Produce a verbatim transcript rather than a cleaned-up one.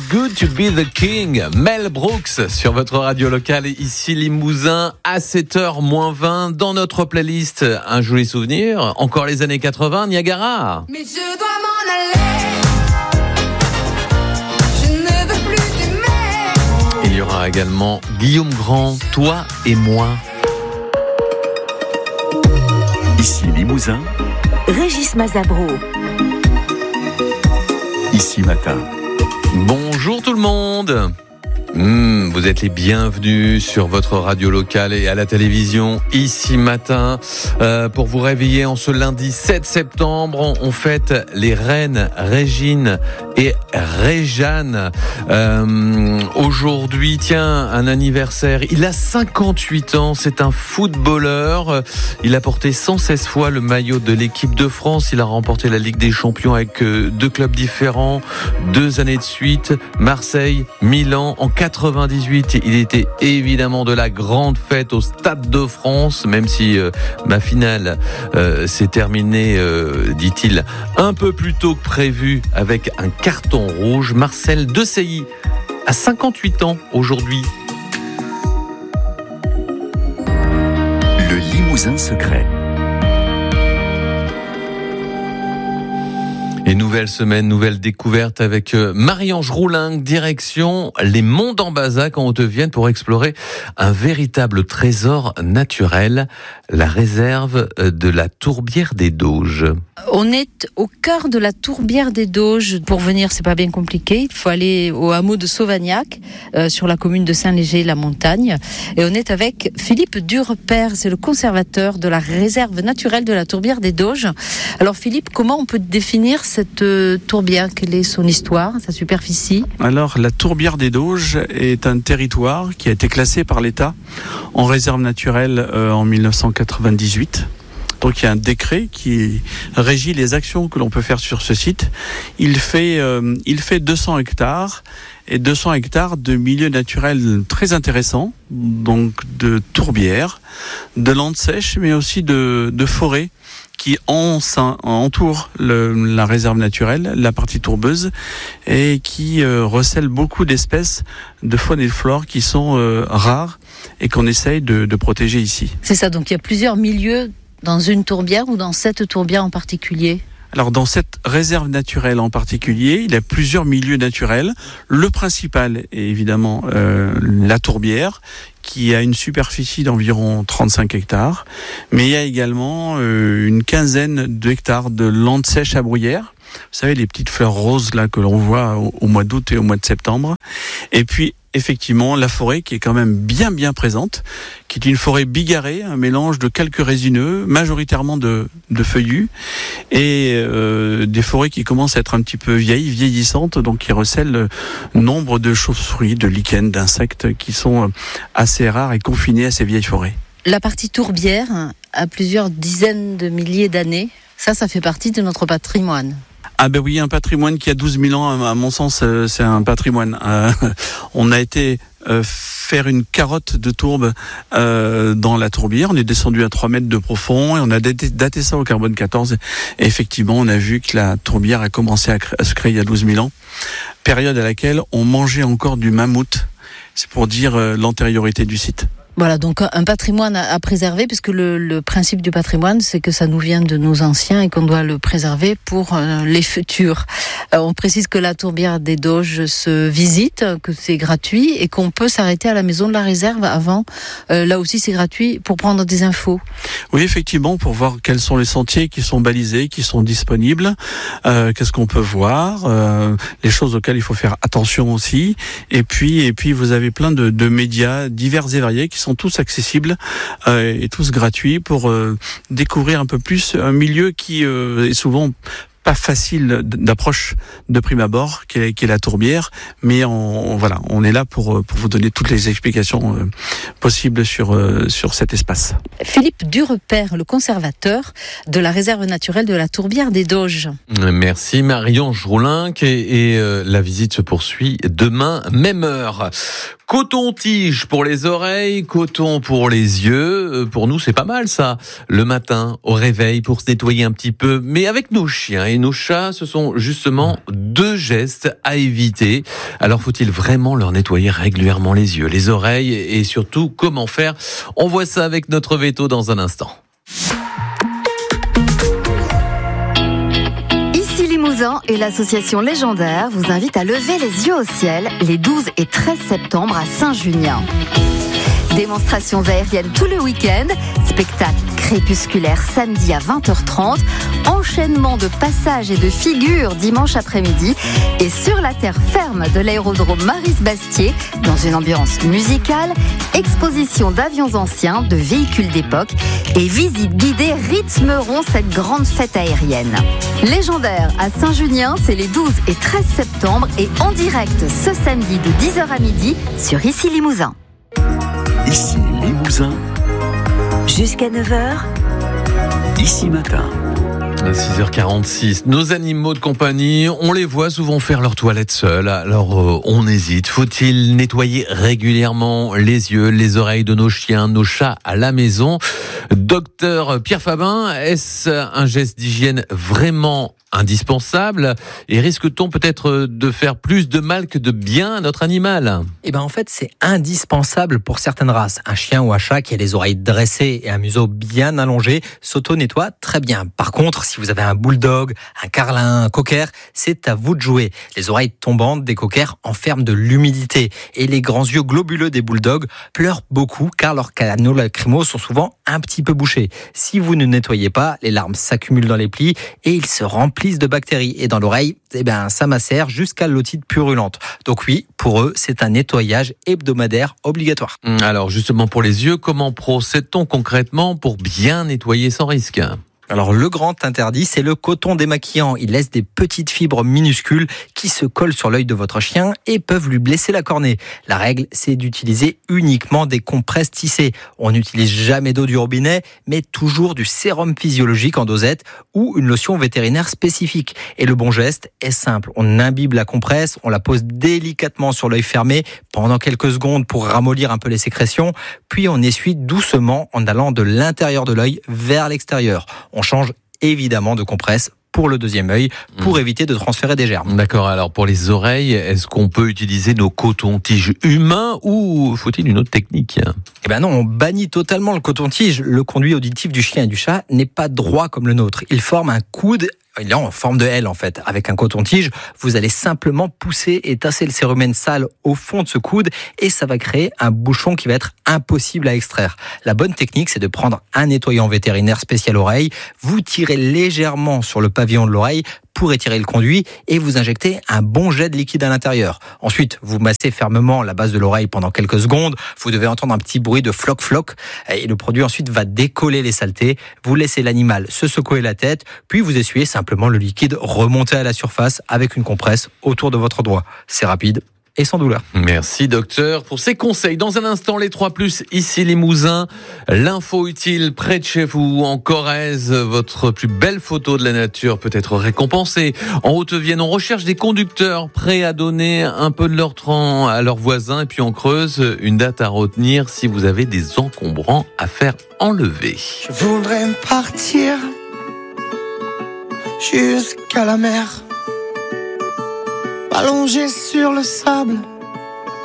good to be the king. Mel Brooks sur votre radio locale ici Limousin à sept heures moins vingt. Dans notre playlist, un joli souvenir. Encore les années quatre-vingts, Niagara. Mais je dois m'en aller. Je ne veux plus t'aimer. Il y aura également Guillaume Grand, Toi et moi. Ici Limousin. Régis Mazabro. Ici Matin. Bonjour tout le monde. Mmh, vous êtes les bienvenus sur votre radio locale et à la télévision ici matin euh, pour vous réveiller en ce lundi sept septembre. On, on fête les reines Régine et Réjeanne. Euh, aujourd'hui, tiens, un anniversaire. Il a cinquante-huit ans. C'est un footballeur. Il a porté cent seize fois le maillot de l'équipe de France. Il a remporté la Ligue des Champions avec euh, deux clubs différents, deux années de suite, Marseille, Milan. En quatre-vingt-dix-huit, il était évidemment de la grande fête au Stade de France, même si euh, ma finale euh, s'est terminée, euh, dit-il, un peu plus tôt que prévu avec un carton rouge. Marcel Desailly a cinquante-huit ans aujourd'hui. Le Limousin secret. Et nouvelle semaine, nouvelle découverte avec Marie-Ange Roulingue, direction les Monts d'Ambazac en Haute-Vienne pour explorer un véritable trésor naturel, la réserve de la Tourbière des Doges. On est au cœur de la Tourbière des Doges. Pour venir, c'est pas bien compliqué. Il faut aller au hameau de Sauvagnac, euh, sur la commune de Saint-Léger-la-Montagne. Et on est avec Philippe Durepère, c'est le conservateur de la réserve naturelle de la Tourbière des Doges. Alors Philippe, comment on peut définir cette euh, tourbière? Quelle est son histoire, sa superficie? Alors, la Tourbière des Doges est un territoire qui a été classé par l'État en réserve naturelle euh, en dix-neuf cent quatre-vingt-dix-huit. Donc il y a un décret qui régit les actions que l'on peut faire sur ce site. Il fait, euh, il fait deux cents hectares et deux cents hectares de milieux naturels très intéressants, donc de tourbières, de landes sèches, mais aussi de, de forêts qui entourent le, la réserve naturelle, la partie tourbeuse, et qui euh, recèlent beaucoup d'espèces de faune et de flore qui sont euh, rares et qu'on essaye de, de protéger ici. C'est ça, donc il y a plusieurs milieux dans une tourbière ou dans cette tourbière en particulier? Alors dans cette réserve naturelle en particulier, il y a plusieurs milieux naturels. Le principal est évidemment euh, la tourbière, qui a une superficie d'environ trente-cinq hectares, mais il y a également euh, une quinzaine d'hectares de landes sèches à bruyère. Vous savez, les petites fleurs roses là que l'on voit au, au mois d'août et au mois de septembre. Et puis effectivement la forêt qui est quand même bien bien présente, qui est une forêt bigarrée, un mélange de quelques résineux, majoritairement de, de feuillus, et euh, des forêts qui commencent à être un petit peu vieilles, vieillissantes, donc qui recèlent nombre de chauves-souris, de lichens, d'insectes qui sont assez rares et confinés à ces vieilles forêts. La partie tourbière a plusieurs dizaines de milliers d'années. Ça, ça fait partie de notre patrimoine. Ah ben oui, un patrimoine qui a douze mille ans, à mon sens, c'est un patrimoine. Euh, on a été euh, faire une carotte de tourbe euh, dans la tourbière. On est descendu à trois mètres de profond et on a daté, daté ça au carbone quatorze. Et effectivement, on a vu que la tourbière a commencé à, à se créer il y a douze mille ans, période à laquelle on mangeait encore du mammouth. C'est pour dire euh, l'antériorité du site. Voilà, donc un patrimoine à préserver, puisque le, le principe du patrimoine, c'est que ça nous vient de nos anciens et qu'on doit le préserver pour euh, les futurs. Euh, on précise que la Tourbière des Doges se visite, que c'est gratuit et qu'on peut s'arrêter à la maison de la réserve avant. Euh, là aussi, c'est gratuit pour prendre des infos. Oui, effectivement, pour voir quels sont les sentiers qui sont balisés, qui sont disponibles, euh, qu'est-ce qu'on peut voir, euh, les choses auxquelles il faut faire attention aussi. Et puis, et puis, vous avez plein de, de médias divers et variés qui sont sont tous accessibles euh, et tous gratuits pour euh, découvrir un peu plus un milieu qui euh, est souvent pas facile d'approche de prime abord, qui est, qui est la tourbière, mais on, on, voilà, on est là pour, pour vous donner toutes les explications euh, possibles sur, euh, sur cet espace. Philippe Durepère, le conservateur de la réserve naturelle de la Tourbière des Doges. Merci Marie-Ange Roulingue et, et euh, la visite se poursuit demain, même heure. Coton-tige pour les oreilles, coton pour les yeux. Pour nous, c'est pas mal ça. Le matin, au réveil, pour se nettoyer un petit peu, mais avec nos chiens et et nos chats, ce sont justement deux gestes à éviter. Alors faut-il vraiment leur nettoyer régulièrement les yeux, les oreilles et surtout comment faire? On voit ça avec notre veto dans un instant. Ici Limousin et l'association Légendaire vous invitent à lever les yeux au ciel les douze et treize septembre à Saint-Junien. Démonstrations aériennes tout le week-end, spectacle crépusculaire samedi à vingt heures trente, enchaînement de passages et de figures dimanche après-midi et sur la terre ferme de l'aérodrome Maris-Bastier, dans une ambiance musicale, exposition d'avions anciens, de véhicules d'époque et visites guidées rythmeront cette grande fête aérienne. Légendaire à Saint-Junien, c'est les douze et treize septembre et en direct ce samedi de dix heures à midi sur Ici Limousin. Ici Limousin, Jusqu'à neuf heures, Ici Matin. À six heures quarante-six, nos animaux de compagnie, on les voit souvent faire leur toilette seuls. Alors euh, on hésite. Faut-il nettoyer régulièrement les yeux, les oreilles de nos chiens, nos chats à la maison? Docteur Pierre Fabin, est-ce un geste d'hygiène vraiment indispensable et risque-t-on peut-être de faire plus de mal que de bien à notre animal? Eh ben en fait, c'est indispensable pour certaines races. Un chien ou un chat qui a les oreilles dressées et un museau bien allongé s'auto-nettoie très bien. Par contre, si vous avez un bulldog, un carlin, un cocker, c'est à vous de jouer. Les oreilles tombantes des cockers enferment de l'humidité et les grands yeux globuleux des bulldogs pleurent beaucoup car leurs canaux lacrymaux sont souvent un petit peu bouchés. Si vous ne nettoyez pas, les larmes s'accumulent dans les plis et ils se remplissent de bactéries. Et dans l'oreille, eh ben, ça macère jusqu'à l'otite purulente. Donc oui, pour eux, c'est un nettoyage hebdomadaire obligatoire. Alors justement pour les yeux, comment procède-t-on concrètement pour bien nettoyer sans risque? Alors le grand interdit, c'est le coton démaquillant. Il laisse des petites fibres minuscules qui se collent sur l'œil de votre chien et peuvent lui blesser la cornée. La règle, c'est d'utiliser uniquement des compresses tissées. On n'utilise jamais d'eau du robinet, mais toujours du sérum physiologique en dosette ou une lotion vétérinaire spécifique. Et le bon geste est simple. On imbibe la compresse, on la pose délicatement sur l'œil fermé pendant quelques secondes pour ramollir un peu les sécrétions, puis on essuie doucement en allant de l'intérieur de l'œil vers l'extérieur. On change évidemment de compresse pour le deuxième œil pour mmh. éviter de transférer des germes. D'accord, alors pour les oreilles, est-ce qu'on peut utiliser nos cotons-tiges humains ou faut-il une autre technique? Eh ben non, on bannit totalement le coton-tige. Le conduit auditif du chien et du chat n'est pas droit comme le nôtre. Il forme un coude. Il est en forme de L en fait. Avec un coton-tige, vous allez simplement pousser et tasser le cérumen sale au fond de ce coude et ça va créer un bouchon qui va être impossible à extraire. La bonne technique, c'est de prendre un nettoyant vétérinaire spécial oreille, vous tirez légèrement sur le pavillon de l'oreille pour étirer le conduit et vous injectez un bon jet de liquide à l'intérieur. Ensuite, vous massez fermement la base de l'oreille pendant quelques secondes. Vous devez entendre un petit bruit de floc-floc et le produit ensuite va décoller les saletés. Vous laissez l'animal se secouer la tête, puis vous essuyez simplement le liquide remonter à la surface avec une compresse autour de votre doigt. C'est rapide et sans douleur. Merci docteur pour ces conseils. Dans un instant, les trois plus ici Limousin. L'info utile près de chez vous en Corrèze. Votre plus belle photo de la nature peut être récompensée. En Haute-Vienne, on recherche des conducteurs prêts à donner un peu de leur temps à leurs voisins. Et puis en Creuse, une date à retenir si vous avez des encombrants à faire enlever. Je voudrais partir jusqu'à la mer, allongé sur le sable,